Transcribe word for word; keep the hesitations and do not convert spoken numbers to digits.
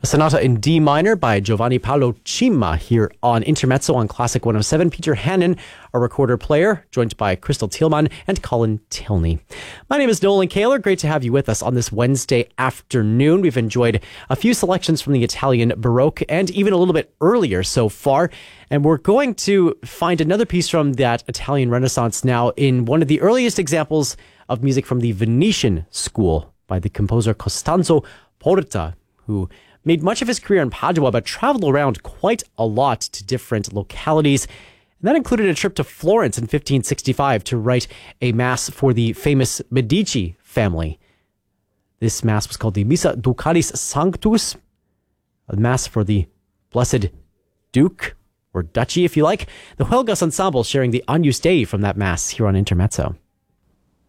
Sonata in D minor by Giovanni Paolo Cima here on Intermezzo on Classic one oh seven. Peter Hannon, a recorder player, joined by Crystal Thielman and Colin Tilney. My name is Nolan Kaler. Great to have you with us on this Wednesday afternoon. We've enjoyed a few selections from the Italian Baroque and even a little bit earlier so far. And we're going to find another piece from that Italian Renaissance now in one of the earliest examples of music from the Venetian school by the composer Costanzo Porta, who made much of his career in Padua, but traveled around quite a lot to different localities. And that included a trip to Florence in fifteen sixty-five to write a mass for the famous Medici family. This mass was called the Missa Ducalis Sanctus, a mass for the Blessed Duke, or Duchy if you like. The Huelgas Ensemble sharing the Agnus Dei from that mass here on Intermezzo.